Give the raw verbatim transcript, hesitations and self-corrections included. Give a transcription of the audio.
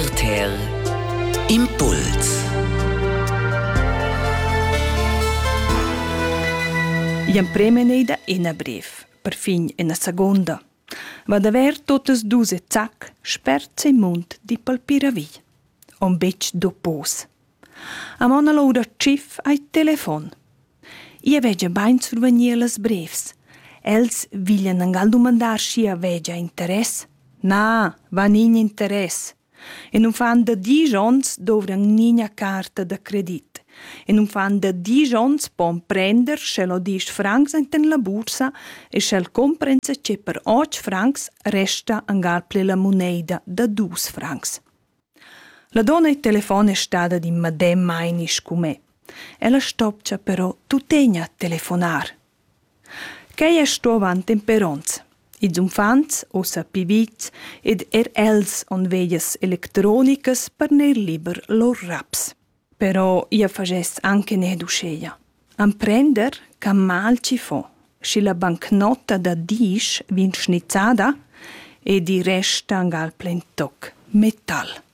R T R Impuls. Iam premeneda ina brev, per fin ina seconda. Vada ver totes dus e zac, sperts e mund di palpiravi. On bec dopos. Amon allora cif ai telefon. Ia vegia bain survenir las brevs. Els viglian angal domandar schia vegia interess. Na, va nin interess. E non fan da dies ons dovran nina carta da credit. E non fan da dies ons pon prender schelo dies francs enten la bursa e schel comprensa che per och francs resta angal ple la moneda da dus francs. La donna e telefon è stata di madem mainisch come. Ella stopcia però tutegna telefonar. Che è sto avant temperonza. Ils infants, ossa pivits, ed er els on veglias electronicas per ner liber lor raps. Però ia fages anche ne duscheia. Am prender ca mal ci fo. Si la bancnota da disch vin schnizzada e di resta angal plen toc metal.